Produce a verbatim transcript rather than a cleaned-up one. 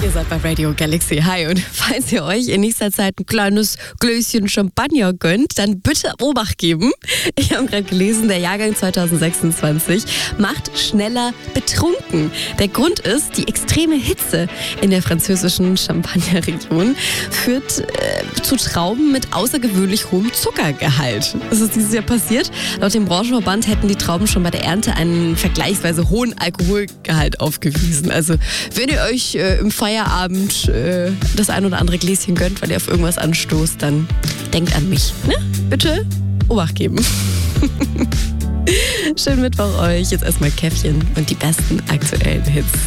Ihr seid bei Radio Galaxy. Hi, und falls ihr euch in nächster Zeit ein kleines Gläschen Champagner gönnt, dann bitte Obacht geben. Ich habe gerade gelesen, der Jahrgang zwanzig sechsundzwanzig macht schneller betrunken. Der Grund ist, die extreme Hitze in der französischen Champagnerregion führt äh, zu Trauben mit außergewöhnlich hohem Zuckergehalt. Das ist dieses Jahr passiert. Laut dem Branchenverband hätten die Trauben schon bei der Ernte einen vergleichsweise hohen Alkoholgehalt aufgewiesen. Also wenn ihr euch äh, im Feierabend äh, das ein oder andere Gläschen gönnt, weil ihr auf irgendwas anstoßt, dann denkt an mich. Ne? Bitte Obacht geben. Schönen Mittwoch euch. Jetzt erstmal Käffchen und die besten aktuellen Hits.